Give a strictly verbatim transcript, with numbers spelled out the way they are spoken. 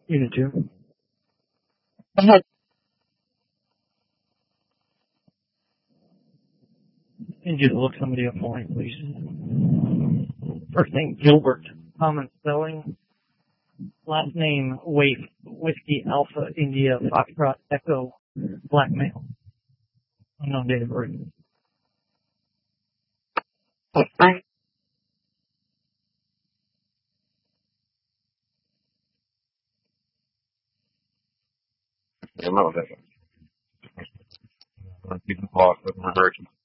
Unit two. Go ahead. Can you just look somebody up for me, please? First name, Gilbert. Common spelling. Last name, Waif. Whiskey Alpha India Foxtrot Echo Black Male. Unknown date of birth. Bye. I don't know that. People lost with emergency.